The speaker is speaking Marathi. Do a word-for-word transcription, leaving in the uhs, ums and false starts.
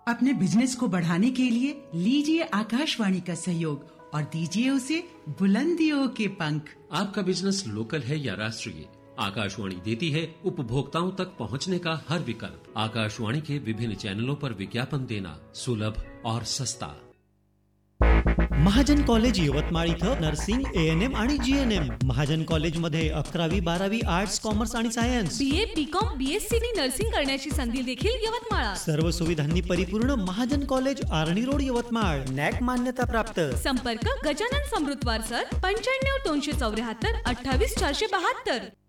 अपने बिजनेस को बढ़ाने के लिए लीजिए आकाशवाणी का सहयोग और दीजिए उसे बुलंदियों के पंख। आपका बिजनेस लोकल है या राष्ट्रीय, आकाशवाणी देती है उपभोक्ताओं तक पहुंचने का हर विकल्प। आकाशवाणी के विभिन्न चैनलों पर विज्ञापन देना सुलभ और सस्ता। महाजन कॉलेज यवतमाळ इथं नर्सिंग, ए एन एम आणि G N M. Mahajan college मध्ये अकरावी बारावी आर्ट्स, कॉमर्स आणि science, B A B com B S C nursing करण्याची संधी देखील यवतमाळात. सर्व सुविधांनी परिपूर्ण महाजन कॉलेज, आर्णी रोड, यवतमाळ. नॅक मान्यता प्राप्त. संपर्क गजानन समृद्धवार सर, पंच्याण्णव दोनशे चौऱ्याहत्तर अठ्ठावीस चारशे बहात्तर.